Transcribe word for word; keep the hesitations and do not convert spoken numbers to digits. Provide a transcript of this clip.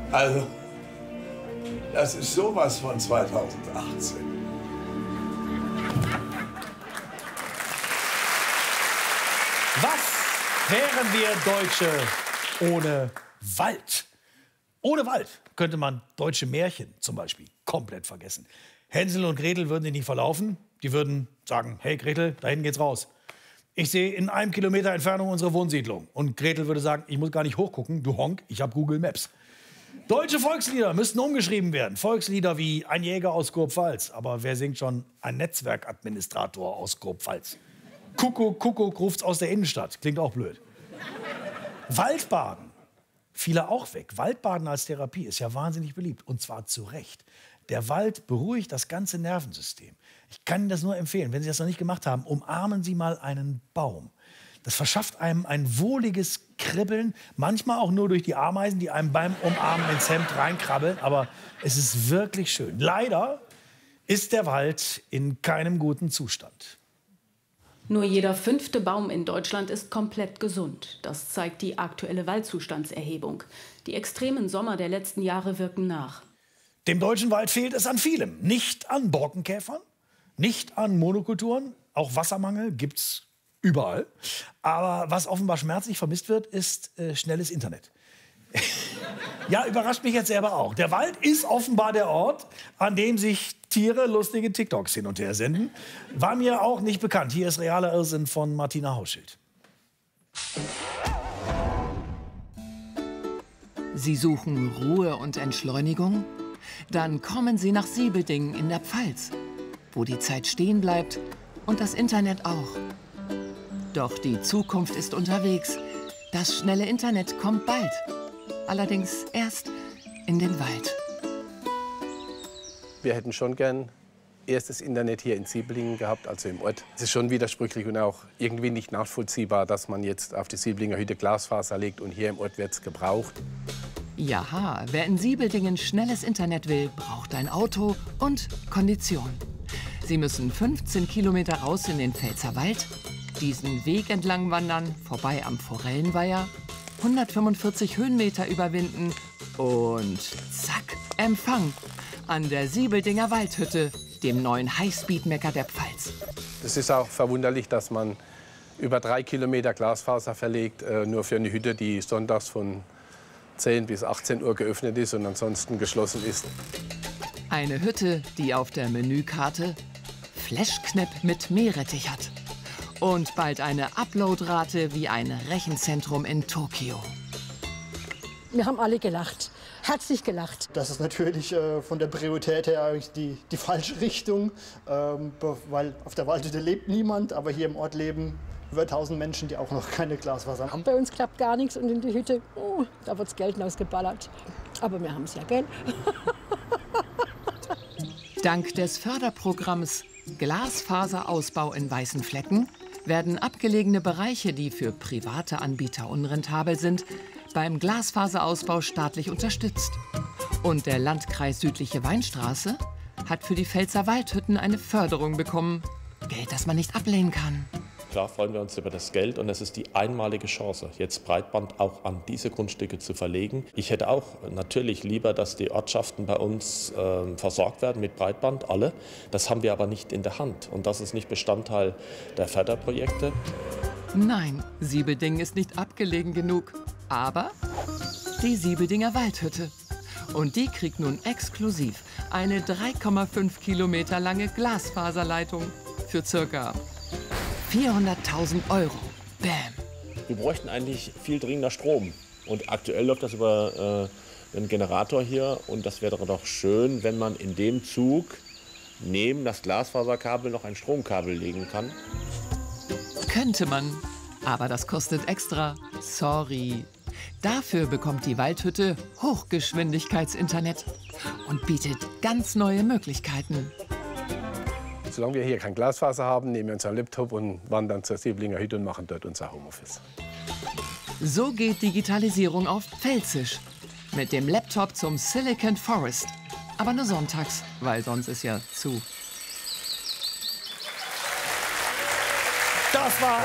Also, das ist sowas von zweitausendachtzehn. Was wären wir Deutsche ohne Wald? Ohne Wald könnte man deutsche Märchen zum Beispiel komplett vergessen. Hänsel und Gretel würden sich nicht verlaufen. Die würden sagen, hey Gretel, da hinten geht's raus. Ich sehe in einem Kilometer Entfernung unsere Wohnsiedlung. Und Gretel würde sagen, ich muss gar nicht hochgucken, du Honk, ich habe Google Maps. Deutsche Volkslieder müssten umgeschrieben werden. Volkslieder wie Ein Jäger aus Kurpfalz. Aber wer singt schon Ein Netzwerkadministrator aus Kurpfalz? Kuckuck, Kuckuck ruft's aus der Innenstadt. Klingt auch blöd. Waldbaden. Viele auch weg. Waldbaden als Therapie ist ja wahnsinnig beliebt. Und zwar zu Recht. Der Wald beruhigt das ganze Nervensystem. Ich kann Ihnen das nur empfehlen. Wenn Sie das noch nicht gemacht haben, umarmen Sie mal einen Baum. Das verschafft einem ein wohliges Kribbeln. Manchmal auch nur durch die Ameisen, die einem beim Umarmen ins Hemd reinkrabbeln. Aber es ist wirklich schön. Leider ist der Wald in keinem guten Zustand. Nur jeder fünfte Baum in Deutschland ist komplett gesund. Das zeigt die aktuelle Waldzustandserhebung. Die extremen Sommer der letzten Jahre wirken nach. Dem deutschen Wald fehlt es an vielem. Nicht an Borkenkäfern, nicht an Monokulturen. Auch Wassermangel gibt's überall. Aber was offenbar schmerzlich vermisst wird, ist äh, schnelles Internet. Ja, überrascht mich jetzt selber auch. Der Wald ist offenbar der Ort, an dem sich Tiere lustige TikToks hin und her senden. War mir auch nicht bekannt. Hier ist realer Irrsinn von Martina Hauschild. Sie suchen Ruhe und Entschleunigung? Dann kommen Sie nach Siebeldingen in der Pfalz, wo die Zeit stehen bleibt und das Internet auch. Doch die Zukunft ist unterwegs. Das schnelle Internet kommt bald. Allerdings erst in den Wald. Wir hätten schon gern erstes Internet hier in Siebeldingen gehabt, also im Ort. Es ist schon widersprüchlich und auch irgendwie nicht nachvollziehbar, dass man jetzt auf die Siebeldinger Hütte Glasfaser legt und hier im Ort wird es gebraucht. Jaha, wer in Siebeldingen schnelles Internet will, braucht ein Auto und Kondition. Sie müssen fünfzehn Kilometer raus in den Pfälzerwald, diesen Weg entlang wandern, vorbei am Forellenweiher, hundertfünfundvierzig Höhenmeter überwinden und zack, Empfang an der Siebeldinger Waldhütte, dem neuen Highspeed-Mecker der Pfalz. Es ist auch verwunderlich, dass man über drei Kilometer Glasfaser verlegt, äh, nur für eine Hütte, die sonntags von zehn bis achtzehn Uhr geöffnet ist und ansonsten geschlossen ist. Eine Hütte, die auf der Menükarte Fleischknepp mit Meerrettich hat. Und bald eine Uploadrate wie ein Rechenzentrum in Tokio. Wir haben alle gelacht, herzlich gelacht. Das ist natürlich äh, von der Priorität her eigentlich die, die falsche Richtung, ähm, weil auf der Waldhütte lebt niemand, aber hier im Ort leben über tausend Menschen, die auch noch keine Glasfaser haben. Bei uns klappt gar nichts und in die Hütte, oh, da wird's Geld ausgeballert. Aber wir haben es ja, gell? Dank des Förderprogramms Glasfaserausbau in weißen Flecken werden abgelegene Bereiche, die für private Anbieter unrentabel sind, beim Glasfaserausbau staatlich unterstützt. Und der Landkreis Südliche Weinstraße hat für die Pfälzer Waldhütten eine Förderung bekommen. Geld, das man nicht ablehnen kann. Klar freuen wir uns über das Geld und es ist die einmalige Chance, jetzt Breitband auch an diese Grundstücke zu verlegen. Ich hätte auch natürlich lieber, dass die Ortschaften bei uns äh, versorgt werden mit Breitband, alle. Das haben wir aber nicht in der Hand und das ist nicht Bestandteil der Förderprojekte. Nein, Siebeldingen ist nicht abgelegen genug, aber die Siebeldinger Waldhütte. Und die kriegt nun exklusiv eine drei Komma fünf Kilometer lange Glasfaserleitung für circa vierhunderttausend Euro. Bam. Wir bräuchten eigentlich viel dringender Strom. Und aktuell läuft das über äh, einen Generator hier. Und das wäre doch schön, wenn man in dem Zug neben das Glasfaserkabel noch ein Stromkabel legen kann. Könnte man, aber das kostet extra. Sorry. Dafür bekommt die Waldhütte Hochgeschwindigkeitsinternet und bietet ganz neue Möglichkeiten. Solange wir hier kein Glasfaser haben, nehmen wir unseren Laptop und wandern zur Siebeldingen Hütte und machen dort unser Homeoffice. So geht Digitalisierung auf Pfälzisch. Mit dem Laptop zum Silicon Forest. Aber nur sonntags, weil sonst ist ja zu.